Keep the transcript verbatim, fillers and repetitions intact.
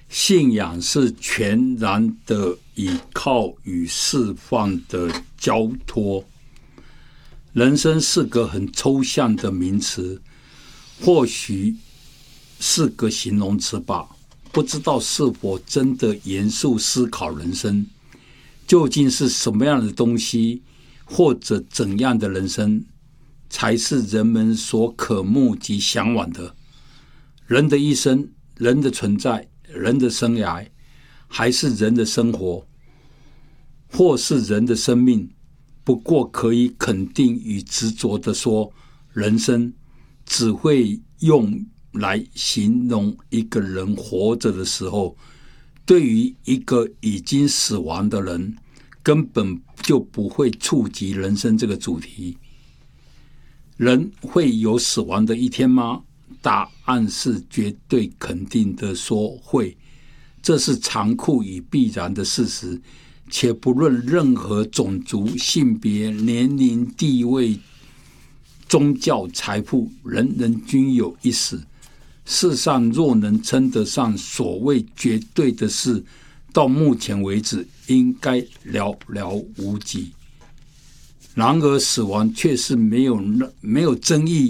信仰是全然的倚靠与释放的交托。人生是个很抽象的名词，或许是个形容词吧，不知道是否真的严肃思考人生，究竟是什么样的东西，或者怎样的人生，才是人们所渴慕及向往的。人的一生，人的存在，人的生涯，还是人的生活，或是人的生命，不过可以肯定与执着地说，人生只会用来形容一个人活着的时候，对于一个已经死亡的人，根本就不会触及人生这个主题。人会有死亡的一天吗？答案是绝对肯定的说会，这是残酷与必然的事实，且不论任何种族、性别、年龄、地位、宗教、财富，人人均有一死。世上若能称得上所谓绝对的事，到目前为止应该寥寥无几。然而死亡却是没有没有争议